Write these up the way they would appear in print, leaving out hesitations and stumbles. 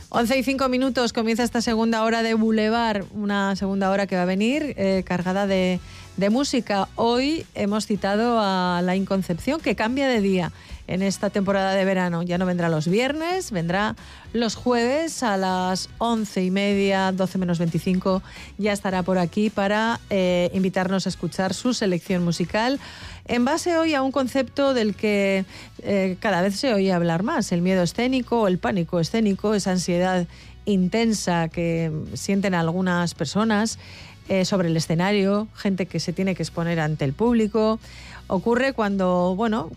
11:05, comienza esta segunda hora de Boulevard, una segunda hora que va a venir cargada de música. Hoy hemos citado a Alain Concepción, que cambia de día en esta temporada de verano. Ya no vendrá los viernes, vendrá los jueves a las 11:30, 12 menos 25. Ya estará por aquí para invitarnos a escuchar su selección musical, en base hoy a un concepto del que cada vez se oye hablar más: el miedo escénico o el pánico escénico, esa ansiedad intensa que sienten algunas personas sobre el escenario, gente que se tiene que exponer ante el público. Ocurre cuando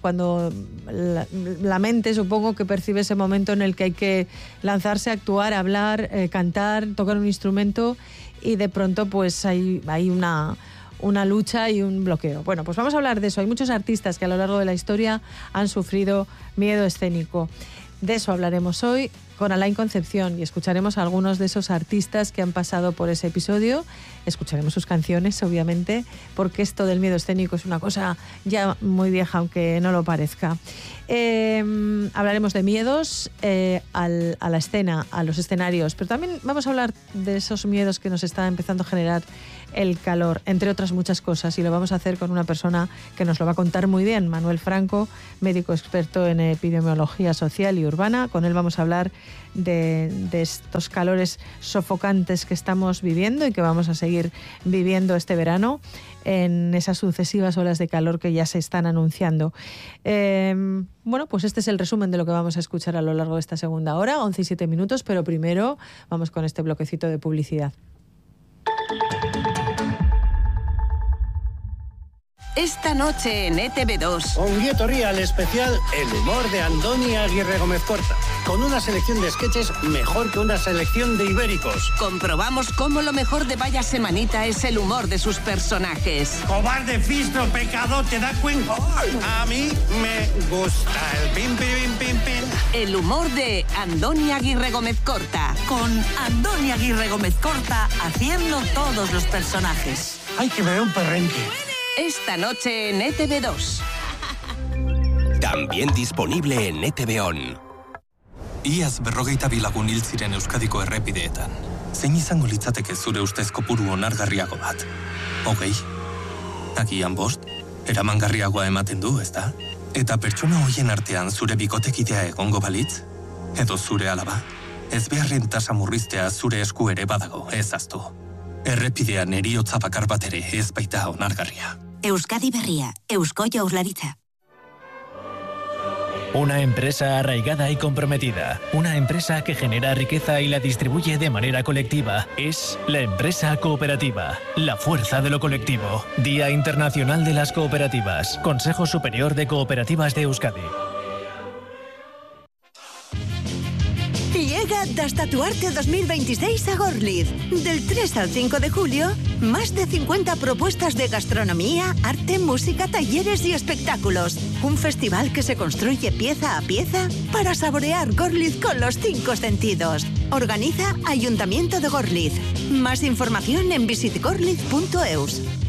la mente, supongo, que percibe ese momento en el que hay que lanzarse a actuar, hablar, cantar, tocar un instrumento, y de pronto pues hay una lucha y un bloqueo. Bueno, pues vamos a hablar de eso. Hay muchos artistas que a lo largo de la historia han sufrido miedo escénico. De eso hablaremos hoy con Alain Concepción y escucharemos a algunos de esos artistas que han pasado por ese episodio. Escucharemos sus canciones, obviamente, porque esto del miedo escénico es una cosa ya muy vieja, aunque no lo parezca. Hablaremos de miedos a la escena, a los escenarios, pero también vamos a hablar de esos miedos que nos está empezando a generar el calor, entre otras muchas cosas, y lo vamos a hacer con una persona que nos lo va a contar muy bien, Manuel Franco, médico experto en epidemiología social y urbana. Con él vamos a hablar de estos calores sofocantes que estamos viviendo y que vamos a seguir viviendo este verano, en esas sucesivas olas de calor que ya se están anunciando. Bueno, pues este es el resumen de lo que vamos a escuchar a lo largo de esta segunda hora, 11:07, pero primero vamos con este bloquecito de publicidad. Esta noche en ETV2. Onguietorri al especial El humor de Andoni Aguirre Gómez Corta, con una selección de sketches mejor que una selección de ibéricos. Comprobamos cómo lo mejor de Vaya Semanita es el humor de sus personajes. Cobarde, fistro, pecador, ¿te das cuenta? A mí me gusta el pim, pim, pim, pim. El humor de Andoni Aguirre Gómez Corta. Con Andoni Aguirre Gómez Corta haciendo todos los personajes. Ay, que me da un perrenque. Esta noche en ETV2. También disponible en ETV On. Iaz 42 lagun hil ziren Euskadiko errepideetan. Zein izango litzateke zure ustez kopuru onargarriago bat? 20? Agian 5? Eramangarriagoa ematen du, ezta? Eta pertsona hoien artean zure bikotekidea egongo balitz? Edo zure alaba? Ezbeharren tasa murriztea zure esku ere badago, ez ahaztu. Errepidean heriotza bakar bat ere ez baita onargarria. Euskadi Berria, Eusko Jaurlaritza. Una empresa arraigada y comprometida. Una empresa que genera riqueza y la distribuye de manera colectiva. Es la empresa cooperativa. La fuerza de lo colectivo. Día Internacional de las Cooperativas. Consejo Superior de Cooperativas de Euskadi. Llega Destatuarte 2026 a Gorliz. Del 3 al 5 de julio, más de 50 propuestas de gastronomía, arte, música, talleres y espectáculos. Un festival que se construye pieza a pieza para saborear Gorliz con los 5 sentidos. Organiza Ayuntamiento de Gorliz. Más información en visitgorliz.eus.